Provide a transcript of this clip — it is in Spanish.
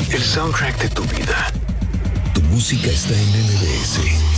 el soundtrack de tu vida. Tu música está en MBS.